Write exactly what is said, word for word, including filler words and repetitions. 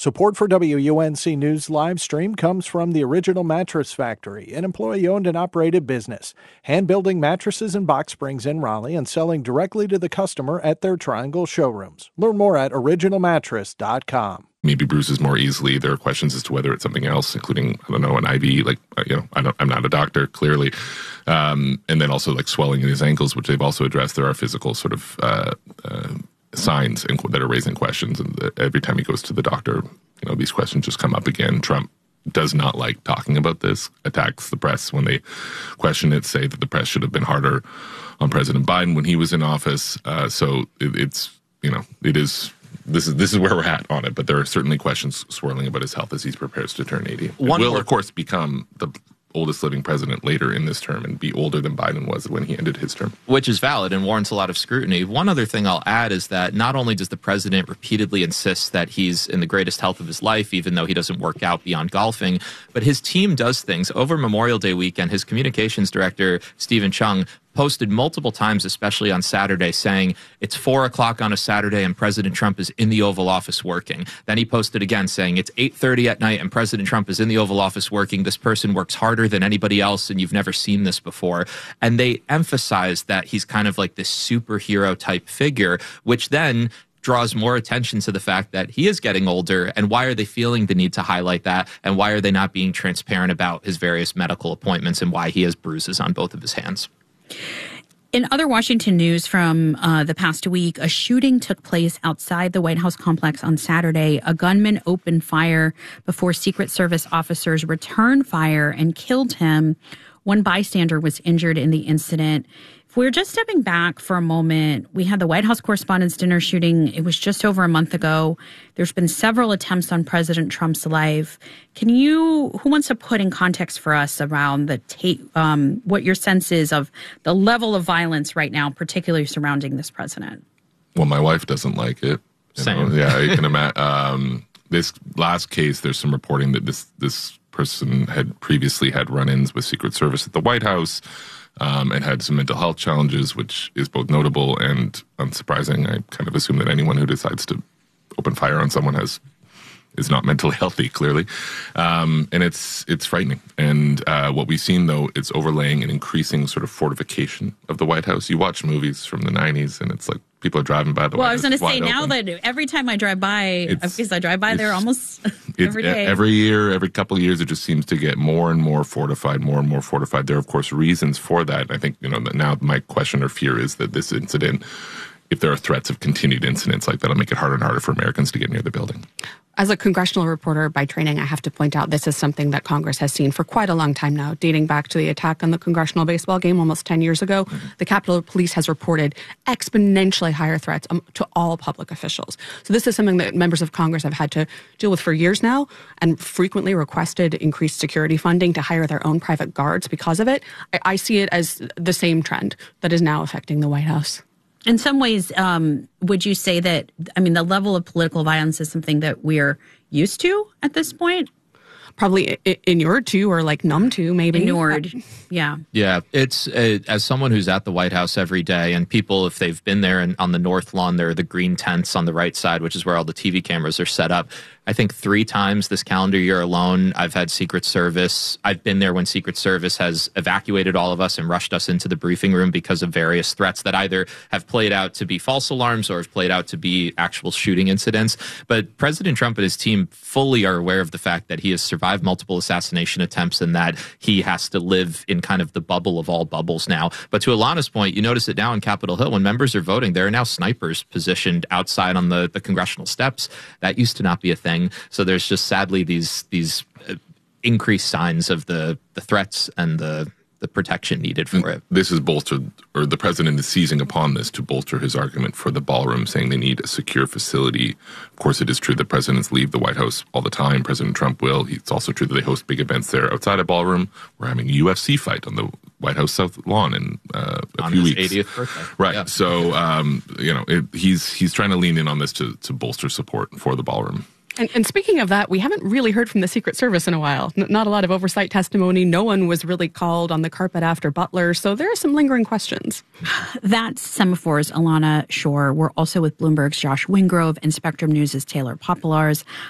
Support for W U N C News live stream comes from the Original Mattress Factory, an employee-owned and operated business, hand-building mattresses and box springs in Raleigh and selling directly to the customer at their Triangle showrooms. Learn more at original mattress dot com. Maybe bruises more easily. There are questions as to whether it's something else, including, I don't know, an I V. Like, you know, I don't, I'm not a doctor, clearly. Um, and then also like swelling in his ankles, which they've also addressed. There are physical sort of uh, uh, signs in, that are raising questions. And the, every time he goes to the doctor, you know, these questions just come up again. Trump does not like talking about this, attacks the press when they question it, say that the press should have been harder on President Biden when he was in office. Uh, so it, it's, you know, it is... This is this is where we're at on it, but there are certainly questions swirling about his health as he prepares to turn eighty. One will, more. Of course, become the oldest living president later in this term and be older than Biden was when he ended his term. Which is valid and warrants a lot of scrutiny. One other thing I'll add is that not only does the president repeatedly insist that he's in the greatest health of his life, even though he doesn't work out beyond golfing, but his team does things. Over Memorial Day weekend, his communications director, Stephen Chung, posted multiple times, especially on Saturday, saying it's four o'clock on a Saturday and President Trump is in the Oval Office working. Then he posted again saying it's eight thirty at night and President Trump is in the Oval Office working. This person works harder than anybody else and you've never seen this before. And they emphasize that he's kind of like this superhero type figure, which then draws more attention to the fact that he is getting older. And why are they feeling the need to highlight that? And why are they not being transparent about his various medical appointments and why he has bruises on both of his hands? In other Washington news from uh, the past week, a shooting took place outside the White House complex on Saturday. A gunman opened fire before Secret Service officers returned fire and killed him. One bystander was injured in the incident. If we're just stepping back for a moment, we had the White House Correspondents' Dinner shooting. It was just over a month ago. There's been several attempts on President Trump's life. Can you, who wants to put in context for us around the tape, um, what your sense is of the level of violence right now, particularly surrounding this president? Well, my wife doesn't like it. Same. Know? Yeah, you can imagine. Um, this last case, there's some reporting that this this person had previously had run-ins with Secret Service at the White House. Um, and had some mental health challenges, which is both notable and unsurprising. I kind of assume that anyone who decides to open fire on someone has is not mentally healthy, clearly. Um, and it's it's frightening. And uh, what we've seen, though, it's overlaying an increasing sort of fortification of the White House. You watch movies from the nineties, and it's like people are driving by the well, White House. Well, I was going to say, now that every time I drive by, because I drive by there almost every day. Every year, every couple of years, it just seems to get more and more fortified, more and more fortified. There are, of course, reasons for that. I think, you know, now my question or fear is that this incident, if there are threats of continued incidents like that, it'll make it harder and harder for Americans to get near the building. As a congressional reporter by training, I have to point out this is something that Congress has seen for quite a long time now, dating back to the attack on the congressional baseball game almost ten years ago. Mm-hmm. The Capitol Police has reported exponentially higher threats um, to all public officials. So this is something that members of Congress have had to deal with for years now and frequently requested increased security funding to hire their own private guards because of it. I, I see it as the same trend that is now affecting the White House. In some ways, um, would you say that, I mean, the level of political violence is something that we're used to at this point? Probably inured to or like numb to, maybe. Inured, yeah. Yeah, it's uh, as someone who's at the White House every day, and people, if they've been there and on the north lawn, there are the green tents on the right side, which is where all the T V cameras are set up. I think three times this calendar year alone, I've had Secret Service. I've been there when Secret Service has evacuated all of us and rushed us into the briefing room because of various threats that either have played out to be false alarms or have played out to be actual shooting incidents. But President Trump and his team fully are aware of the fact that he has survived multiple assassination attempts and that he has to live in kind of the bubble of all bubbles now. But to Alana's point, you notice it now on Capitol Hill. When members are voting, there are now snipers positioned outside on the, the congressional steps. That used to not be a thing. So there's just sadly these these uh, increased signs of the, the threats and the the protection needed for it. This is bolstered, or the president is seizing upon this to bolster his argument for the ballroom, saying they need a secure facility. Of course, it is true that presidents leave the White House all the time. President Trump will. It's also true that they host big events there outside a ballroom. We're having a U F C fight on the White House South Lawn in uh, a on few his weeks. eightieth birthday. Right. Yeah. So, um, you know, it, he's he's trying to lean in on this to, to bolster support for the ballroom. And, and speaking of that, we haven't really heard from the Secret Service in a while. N- not a lot of oversight testimony. No one was really called on the carpet after Butler. So there are some lingering questions. That's Semaphor's Alana Shore. We're also with Bloomberg's Josh Wingrove and Spectrum News' Taylor Popolars.